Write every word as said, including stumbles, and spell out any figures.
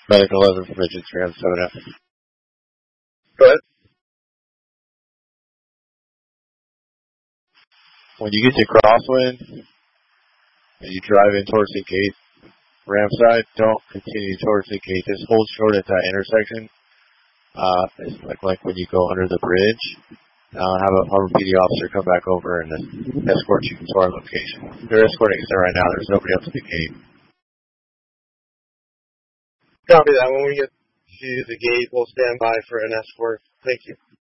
Medic eleven from Engine three on seven F. Go ahead. When you get to crosswind and you drive in towards the gate, ramp side, don't continue towards the gate. Just hold short at that intersection. Uh, it's like, like when you go under the bridge, uh, have a Harbor P D officer come back over and escort you to our location. They're escorting us there right now. There's nobody else at the gate. Copy that. When we get to the gate, we'll stand by for an escort. Thank you.